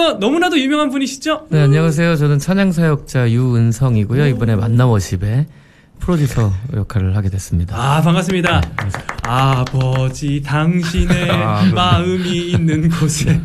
이분은요 너무나도 유명한 분이시죠? 네, 안녕하세요. 저는 찬양사역자 유은성이고요. 이번에 만나워십의 프로듀서 역할을 하게 됐습니다. 아, 반갑습니다. 네, 아버지 당신의 마음이 있는 곳에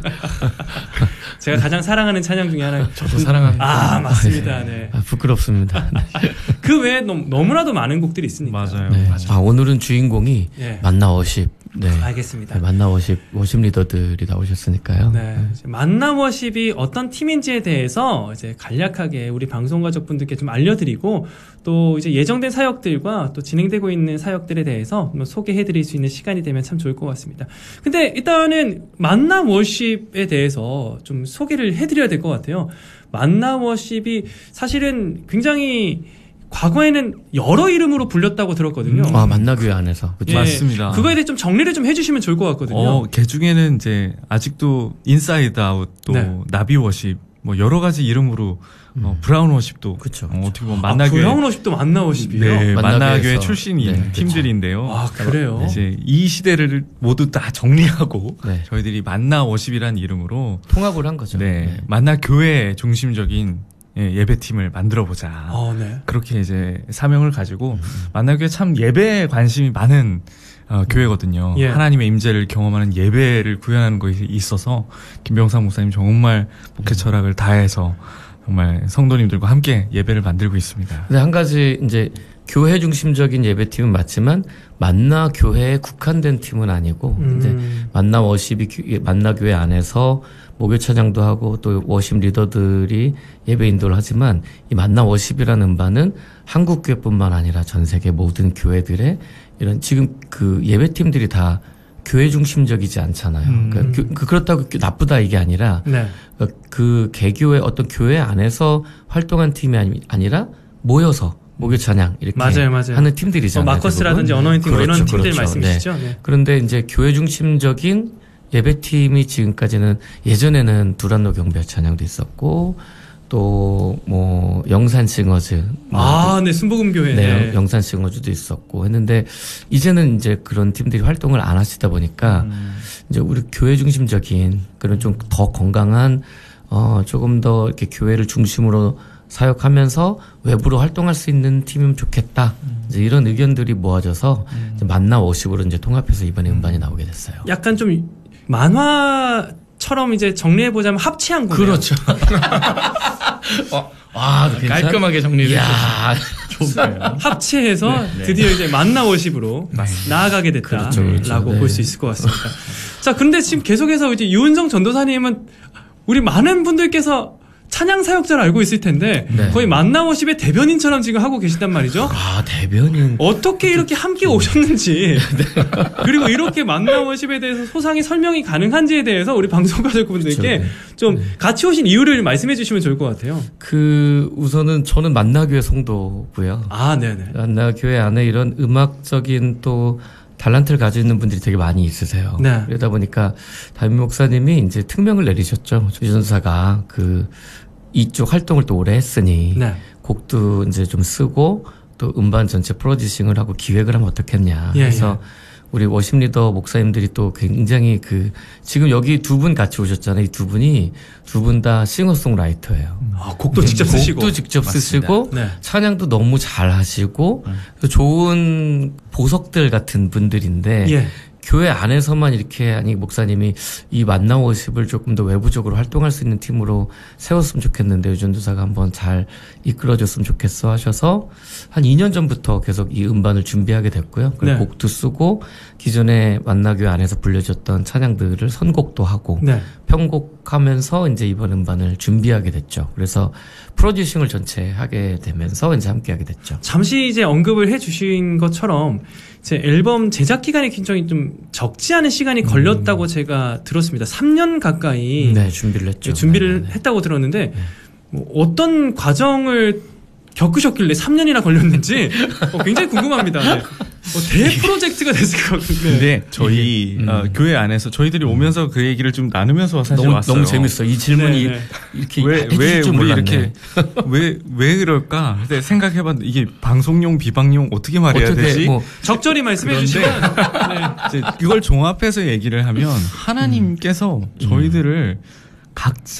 제가 가장 사랑하는 찬양 중에 하나. 저도 사랑합니다. 아, 맞습니다. 네. 부끄럽습니다. 그 외에 너무나도 많은 곡들이 있으니까. 맞아요. 네. 맞아요. 오늘은 주인공이 만나워십. 네. 알겠습니다. 네, 만나워십 리더들이 나오셨으니까요. 네. 만나워십이 어떤 팀인지에 대해서 이제 간략하게 우리 방송 가족분들께 좀 알려드리고 또 이제 예정된 사역들과 또 진행되고 있는 사역들에 대해서 소개해드릴 수 있는 시간이 되면 참 좋을 것 같습니다. 근데 일단은 만나워십에 대해서 좀 소개를 해드려야 될 것 같아요. 만나워십이 사실은 굉장히 과거에는 여러 이름으로 불렸다고 들었거든요. 만나교회 안에서. 예, 맞습니다. 그거에 대해 좀 정리를 좀 해주시면 좋을 것 같거든요. 그 중에는 이제 아직도 인사이드 아웃 또 나비 워십 뭐 여러 가지 이름으로 브라운 워십도 그렇죠. 어떻게 보면 만나교회 브라운 워십도 만나 워십이에요. 네, 만나교회 출신인 팀들인데요. 아, 그래요? 이제 이 시대를 모두 다 정리하고 저희들이 만나 워십이라는 이름으로 통합을 한 거죠. 네, 만나교회 중심적인 예배팀을 만들어보자. 네. 그렇게 이제 사명을 가지고 만나교회 참 예배에 관심이 많은 교회거든요. 예. 하나님의 임재를 경험하는 예배를 구현하는 것이 있어서 김병상 목사님 정말 목회 철학을 다해서 정말 성도님들과 함께 예배를 만들고 있습니다. 근데 한 가지 이제 교회 중심적인 예배팀은 맞지만 만나 교회에 국한된 팀은 아니고 이제 만나 워십이 만나 교회 안에서 목요 찬양도 하고 또 워십 리더들이 예배 인도를 하지만 이 만나 워십이라는 음반은 한국 교회뿐만 아니라 전 세계 모든 교회들의 이런 지금 그 예배팀들이 다 교회 중심적이지 않잖아요. 그러니까 그렇다고 나쁘다 이게 아니라 그 개교의 어떤 교회 안에서 활동한 팀이 아니라 모여서 목요 찬양 이렇게 맞아요. 하는 팀들이잖아요. 마커스라든지 어너인팅 그렇죠, 이런 팀들 그렇죠. 말씀이시죠? 네. 그런데 이제 교회 중심적인 예배팀이 지금까지는 예전에는 두란노 경배 찬양도 있었고 또 뭐 영산 싱어즈 네, 순복음 교회. 네, 영산 싱어즈도 있었고 했는데 이제는 이제 그런 팀들이 활동을 안 하시다 보니까 이제 우리 교회 중심적인 그런 좀 더 건강한 조금 더 이렇게 교회를 중심으로 사역하면서 외부로 활동할 수 있는 팀이면 좋겠다. 이제 이런 의견들이 모아져서 이제 만나 워십으로 이제 통합해서 이번에 음반이 나오게 됐어요. 약간 좀 만화처럼 이제 정리해보자면 합치한 거예요. 그렇죠. 깔끔하게 정리를 해주셨어요. 합체해서 드디어 이제 만나 워십으로 나아가게 됐다라고 볼 수 있을 것 같습니다. 자, 그런데 지금 계속해서 이제 유은성 전도사님은 우리 많은 분들께서 찬양 사역자를 알고 있을 텐데 거의 만나 워십의 대변인처럼 지금 하고 계신단 말이죠. 대변인. 어떻게 이렇게 함께 오셨는지 그리고 이렇게 만나 워십에 대해서 소상히 설명이 가능한지에 대해서 우리 방송 가족분들께 좀 같이 오신 이유를 말씀해 주시면 좋을 것 같아요. 우선은 저는 만나교회 성도고요. 네네. 만나교회 안에 이런 음악적인 또 달란트를 가지고 있는 분들이 되게 많이 있으세요. 네. 그러다 보니까 담임 목사님이 이제 특명을 내리셨죠. 유전사가 이쪽 활동을 또 오래 했으니 곡도 이제 좀 쓰고 또 음반 전체 프로듀싱을 하고 기획을 하면 어떻겠냐. 그래서 우리 워십 리더 목사님들이 또 굉장히 지금 여기 두 분 같이 오셨잖아요. 이 두 분이 두 분 다 싱어송라이터예요. 곡도 직접 쓰시고. 곡도 직접 쓰시고 네. 찬양도 너무 잘 하시고 좋은 보석들 같은 분들인데 교회 안에서만 이렇게 목사님이 이 만나 워십을 조금 더 외부적으로 활동할 수 있는 팀으로 세웠으면 좋겠는데 유전도사가 한번 잘 이끌어줬으면 좋겠어 하셔서 한 2년 전부터 계속 이 음반을 준비하게 됐고요. 그리고 곡도 쓰고 기존에 만나교회 안에서 불려졌던 찬양들을 선곡도 하고 편곡하면서 이제 이번 음반을 준비하게 됐죠. 그래서 프로듀싱을 전체 하게 되면서 이제 함께하게 됐죠. 잠시 이제 언급을 해주신 것처럼 제 앨범 제작 기간이 굉장히 좀 적지 않은 시간이 걸렸다고 제가 들었습니다. 3년 가까이 준비를 했죠. 준비를 했다고 들었는데 뭐 어떤 과정을 겪으셨길래 3년이나 걸렸는지 굉장히 궁금합니다. 대 프로젝트가 됐을 것 같은데. 근데 저희 교회 안에서 저희들이 오면서 그 얘기를 좀 나누면서 사실 왔어요. 너무 재밌어. 이 질문이 이렇게 왜 우리 이렇게 왜 그럴까? 근데 생각해봤는데 이게 방송용 비방용 어떻게 말해야 되지? 적절히 말씀해 주시면 이제 이걸 종합해서 얘기를 하면 하나님께서 저희들을